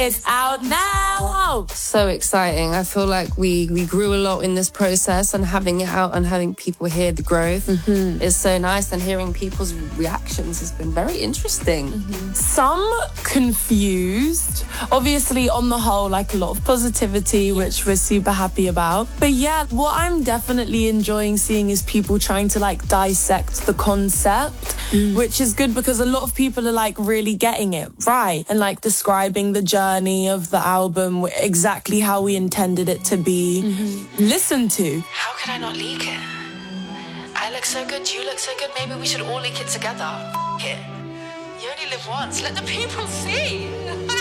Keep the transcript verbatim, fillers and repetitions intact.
It's out now. So exciting. I feel like we, we grew a lot in this process, and having it out and having people hear the growth mm-hmm. is so nice, and hearing people's reactions has been very interesting. Mm-hmm. Some confused. Obviously, on the whole, like a lot of positivity, which we're super happy about. But yeah, what I'm definitely enjoying seeing is people trying to like dissect the concept, mm. which is good because a lot of people are like really getting it right and like describing the journey of the album exactly how we intended it to be mm-hmm. listened to. How could I not leak it? I look so good, you look so good, maybe we should all leak it together. F- it. You only live once, let the people see.